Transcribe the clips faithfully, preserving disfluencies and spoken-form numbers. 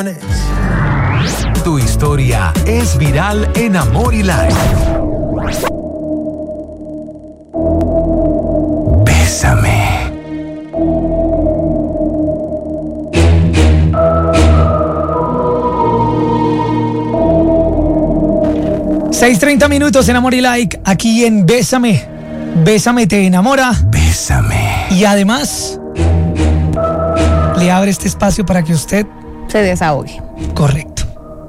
Tu historia es viral en Amor y Life. Bésame. seis treinta minutos en Amor y Like, aquí en Bésame. Bésame te enamora. Bésame. Y además, le abre este espacio para que usted se desahogue. Correcto.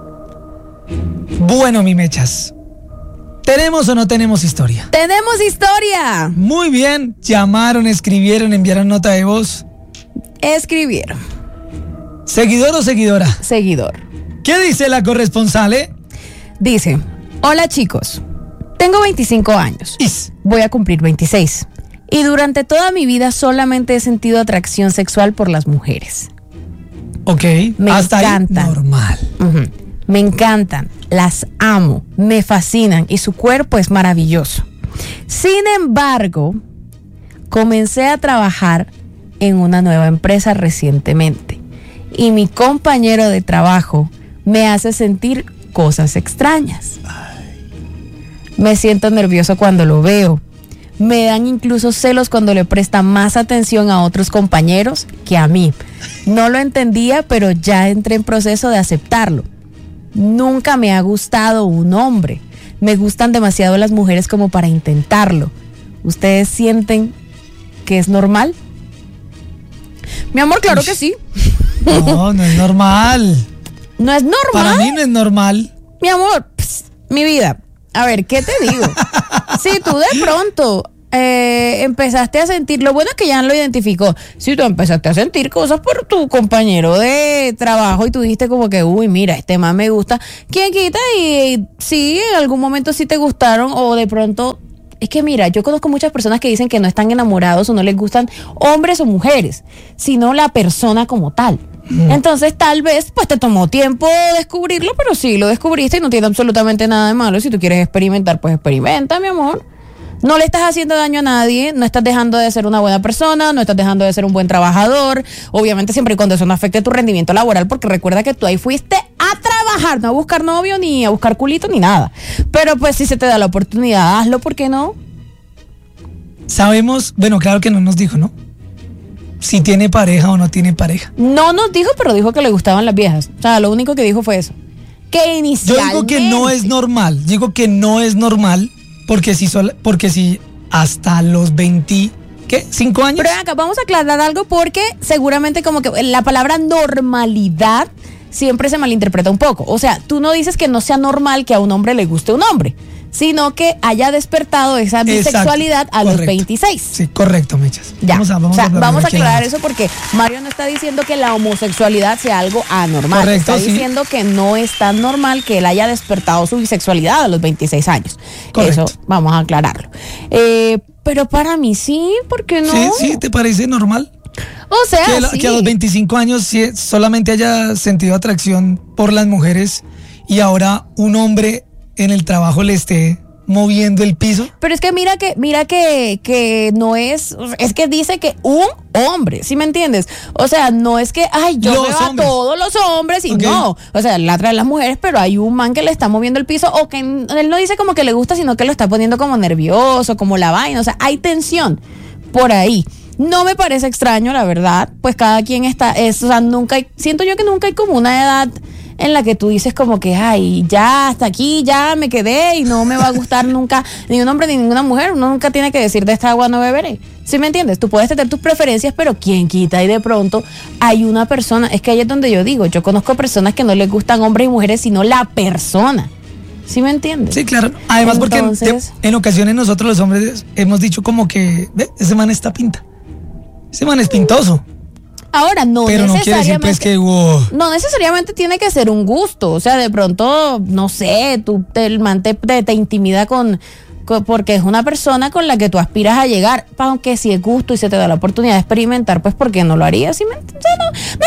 Bueno, mi mechas, ¿tenemos o no tenemos historia? ¡Tenemos historia! Muy bien, llamaron, escribieron, enviaron nota de voz. Escribieron. ¿Seguidor o seguidora? Seguidor. ¿Qué dice la corresponsal, eh? Dice: hola chicos, tengo veinticinco años. Is. Voy a cumplir veintiséis. Y durante toda mi vida solamente he sentido atracción sexual por las mujeres. Ok, me hasta encantan. Ahí, normal. Uh-huh. Me encantan, las amo, me fascinan y su cuerpo es maravilloso. Sin embargo, comencé a trabajar en una nueva empresa recientemente y mi compañero de trabajo me hace sentir cosas extrañas. Me siento nervioso cuando lo veo. Me dan incluso celos cuando le presta más atención a otros compañeros que a mí. No lo entendía, pero ya entré en proceso de aceptarlo. Nunca me ha gustado un hombre. Me gustan demasiado las mujeres como para intentarlo. ¿Ustedes sienten que es normal? Mi amor, claro que sí. No, no es normal. ¿No es normal? Para mí no es normal. Mi amor, pss, mi vida. A ver, ¿qué te digo? Si tú de pronto eh, empezaste a sentir, lo bueno es que ya lo identificó. Si tú empezaste a sentir cosas por tu compañero de trabajo y tú dijiste como que, uy, mira, este man me gusta, ¿quién quita? Y sí, en algún momento sí te gustaron o de pronto... Es que mira, yo conozco muchas personas que dicen que no están enamorados o no les gustan hombres o mujeres, sino la persona como tal. Mm. Entonces tal vez pues te tomó tiempo descubrirlo, pero sí lo descubriste y no tiene absolutamente nada de malo. Si tú quieres experimentar, pues experimenta, mi amor. No le estás haciendo daño a nadie, no estás dejando de ser una buena persona, no estás dejando de ser un buen trabajador, obviamente siempre y cuando eso no afecte tu rendimiento laboral, porque recuerda que tú ahí fuiste a trabajar, no a buscar novio, ni a buscar culito, ni nada. Pero pues si se te da la oportunidad, hazlo, ¿por qué no? Sabemos, bueno, claro que no nos dijo, ¿no? Si tiene pareja o no tiene pareja. No nos dijo, pero dijo que le gustaban las viejas. O sea, lo único que dijo fue eso. Que inicialmente... Yo digo que no es normal, digo que no es normal. Porque si, sol, porque si hasta los veinte, ¿qué? ¿cinco años? Pero acá vamos a aclarar algo porque seguramente como que la palabra normalidad siempre se malinterpreta un poco. O sea, tú no dices que no sea normal que a un hombre le guste un hombre, sino que haya despertado esa bisexualidad a correcto. Los veintiséis. Sí, correcto, Mechas. Ya, vamos a, vamos o sea, a, vamos a aclarar eso más. Porque Mario no está diciendo que la homosexualidad sea algo anormal. Correcto, está sí. diciendo que no es tan normal que él haya despertado su bisexualidad a los veintiséis años. Correcto. Eso vamos a aclararlo. Eh, pero para mí sí, ¿por qué no? Sí, sí, ¿te parece normal? O sea, que, la, sí. que a los veinticinco años sí, solamente haya sentido atracción por las mujeres y ahora un hombre en el trabajo le esté moviendo el piso. Pero es que mira que mira que, que no es, es que dice que un hombre, ¿sí me entiendes? O sea, no es que, ay, yo los veo a hombres. todos los hombres y okay. no. O sea, la trae las mujeres, pero hay un man que le está moviendo el piso o que él no dice como que le gusta, sino que lo está poniendo como nervioso, como la vaina. O sea, hay tensión por ahí. No me parece extraño, la verdad, pues cada quien está, es, o sea, nunca hay, siento yo que nunca hay como una edad en la que tú dices como que, ay, ya, hasta aquí, ya me quedé y no me va a gustar nunca ni un hombre ni ninguna mujer. Uno nunca tiene que decir de esta agua no beberé. ¿Sí me entiendes? Tú puedes tener tus preferencias, pero ¿quién quita? Y de pronto hay una persona, es que ahí es donde yo digo, yo conozco personas que no les gustan hombres y mujeres, sino la persona. ¿Sí me entiendes? Sí, claro. Además, Entonces, porque en, en ocasiones nosotros los hombres hemos dicho como que, ve, ese man está pinta. Ese man es pintoso. Ahora, no pero no necesariamente. quiere decir pues que wow. No necesariamente tiene que ser un gusto. O sea, de pronto, no sé, tú el man te, te, te intimida con, con. Porque es una persona con la que tú aspiras a llegar. Aunque si es gusto y se te da la oportunidad de experimentar, pues ¿por qué no lo harías? ¿Sí me, o sea, no, no le estás haciendo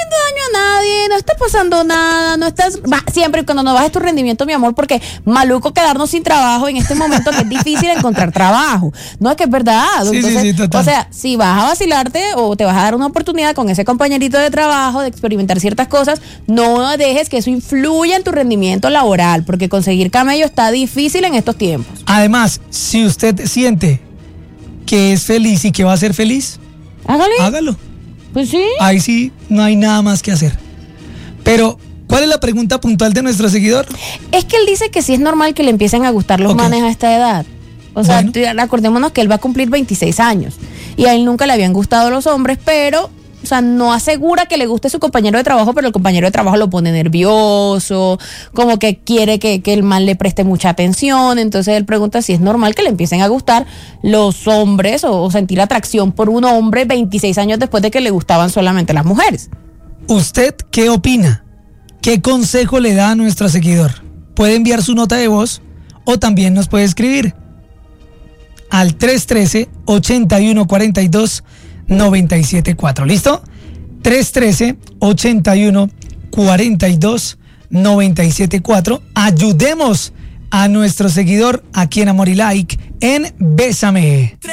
haciendo daño a nadie, no está pasando nada, no estás... Va, siempre y cuando no bajes tu rendimiento, mi amor, porque maluco quedarnos sin trabajo en este momento que es difícil encontrar trabajo. No, es que es verdad. Sí, Entonces, sí, sí, total. o sea, si vas a vacilarte o te vas a dar una oportunidad con ese compañerito de trabajo de experimentar ciertas cosas, no dejes que eso influya en tu rendimiento laboral, porque conseguir camello está difícil en estos tiempos. Además, si usted siente que es feliz y que va a ser feliz, Hágale. hágalo. Pues sí. Ahí sí no hay nada más que hacer. Pero, ¿cuál es la pregunta puntual de nuestro seguidor? Es que él dice que sí es normal que le empiecen a gustar los Ok. manes a esta edad. O sea, Bueno. tú- acordémonos que él va a cumplir veintiséis años y a él nunca le habían gustado los hombres, pero, o sea, no asegura que le guste su compañero de trabajo, pero el compañero de trabajo lo pone nervioso, como que quiere que, que el man le preste mucha atención. Entonces él pregunta si es normal que le empiecen a gustar los hombres o, o sentir atracción por un hombre veintiséis años después de que le gustaban solamente las mujeres. ¿Usted qué opina? ¿Qué consejo le da a nuestro seguidor? Puede enviar su nota de voz o también nos puede escribir al tres uno tres, ocho uno cuatro dos, nueve siete cuatro. ¿Listo? tres uno tres, ocho uno cuatro dos, nueve siete cuatro. Ayudemos a nuestro seguidor aquí en Amor y Like en Bésame.